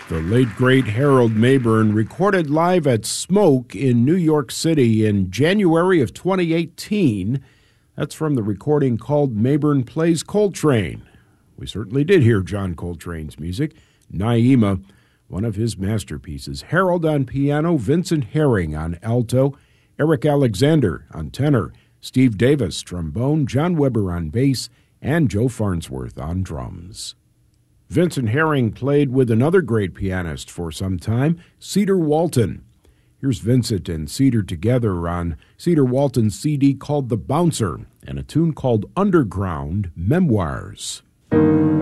The late, great Harold Mabern recorded live at Smoke in New York City in January of 2018. That's from the recording called Mabern Plays Coltrane. We certainly did hear John Coltrane's music. Naima, one of his masterpieces. Harold on piano, Vincent Herring on alto, Eric Alexander on tenor, Steve Davis trombone, John Weber on bass, and Joe Farnsworth on drums. Vincent Herring played with another great pianist for some time, Cedar Walton. Here's Vincent and Cedar together on Cedar Walton's CD called The Bouncer and a tune called Underground Memoirs.